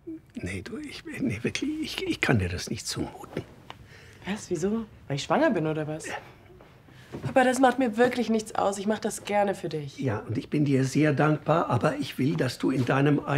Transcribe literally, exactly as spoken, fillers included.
Nee, du, ich, nee, wirklich, ich, ich kann dir das nicht zumuten. Was, wieso? Weil ich schwanger bin, oder was? Papa, das macht mir wirklich nichts aus. Ich mache das gerne für dich. Ja, und ich bin dir sehr dankbar, aber ich will, dass du in deinem